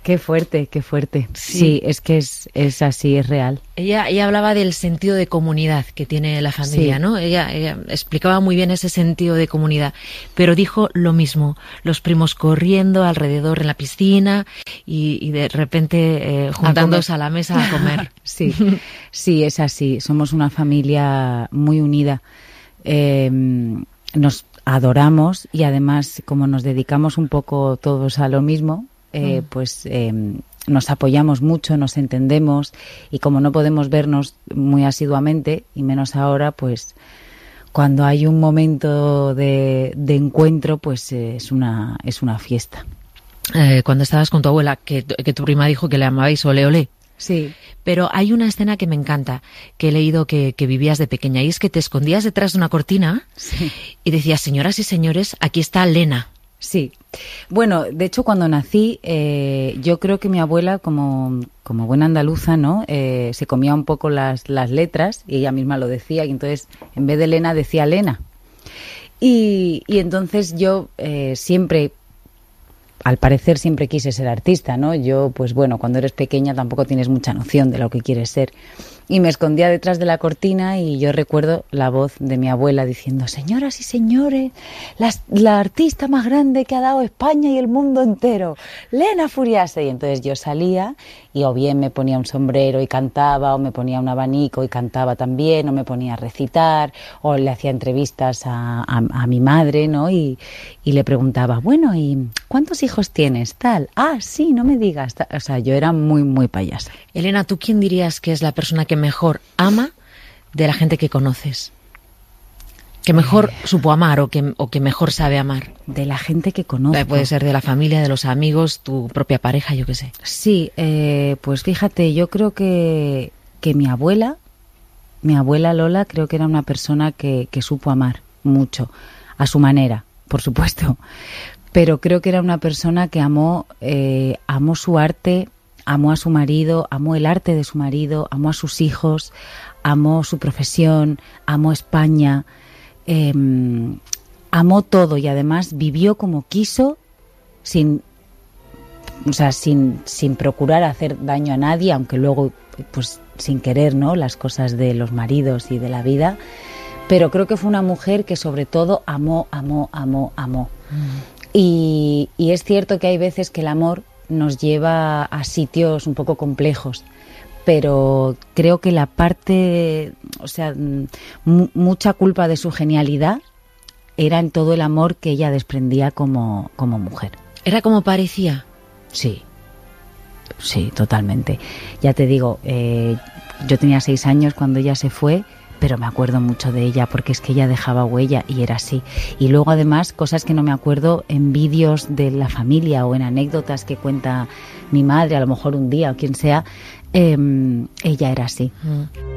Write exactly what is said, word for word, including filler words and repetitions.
Qué fuerte, qué fuerte. Sí, sí es que es, es así, es real. Ella, ella hablaba del sentido de comunidad que tiene la familia, sí. ¿no? Ella, ella explicaba muy bien ese sentido de comunidad, pero dijo lo mismo, los primos corriendo alrededor en la piscina y, y de repente eh, juntándose a, a la mesa a comer. Sí, sí, es así. Somos una familia muy unida. Eh, nos adoramos y además, como nos dedicamos un poco todos a lo mismo, Eh, pues eh, nos apoyamos mucho, nos entendemos y como no podemos vernos muy asiduamente y menos ahora, pues cuando hay un momento de, de encuentro, pues eh, es una es una fiesta. Eh, cuando estabas con tu abuela, que, que tu prima dijo que le amabais ole ole. Sí. Pero hay una escena que me encanta, que he leído que, que vivías de pequeña, y es que te escondías detrás de una cortina sí. y decías, señoras y señores, aquí está Lena. Sí. Bueno, de hecho, cuando nací, eh, yo creo que mi abuela, como, como buena andaluza, ¿no? Eh, se comía un poco las, las letras y ella misma lo decía, y entonces, en vez de Lena, decía Lena. Y, y entonces yo eh, siempre, al parecer, siempre quise ser artista, ¿no? Yo, pues bueno, cuando eres pequeña tampoco tienes mucha noción de lo que quieres ser. Y me escondía detrás de la cortina y yo recuerdo la voz de mi abuela diciendo, señoras y señores, la, la artista más grande que ha dado España y el mundo entero, Lena Furiase. Y entonces yo salía y o bien me ponía un sombrero y cantaba, o me ponía un abanico y cantaba también, o me ponía a recitar, o le hacía entrevistas a, a, a mi madre, ¿no? Y, y le preguntaba, bueno, ¿y cuántos hijos tienes? Tal. Ah, sí, no me digas. O sea, yo era muy, muy payasa. Elena, ¿tú quién dirías que es la persona que mejor ama de la gente que conoces? ¿Que mejor eh, supo amar o que, o que mejor sabe amar? De la gente que conozco. Puede ser de la familia, de los amigos, tu propia pareja, yo qué sé. Sí, eh, pues fíjate, yo creo que, que mi abuela, mi abuela Lola, creo que era una persona que, que supo amar mucho, a su manera, por supuesto. Pero creo que era una persona que amó, eh, amó su arte, amó a su marido, amó el arte de su marido, amó a sus hijos, amó su profesión, amó España, eh, amó todo y además vivió como quiso, sin, o sea, sin, sin procurar hacer daño a nadie, aunque luego, pues, sin querer, ¿no? Las cosas de los maridos y de la vida. Pero creo que fue una mujer que sobre todo amó, amó, amó, amó. Mm. Y, y es cierto que hay veces que el amor nos lleva a sitios un poco complejos, pero creo que la parte, o sea, m- mucha culpa de su genialidad era en todo el amor que ella desprendía como, como mujer. ¿Era como parecía? Sí, sí, totalmente. Ya te digo, eh, yo tenía seis años cuando ella se fue, pero me acuerdo mucho de ella porque es que ella dejaba huella y era así. Y luego además cosas que no me acuerdo en vídeos de la familia o en anécdotas que cuenta mi madre, a lo mejor un día o quien sea, eh, ella era así. Mm.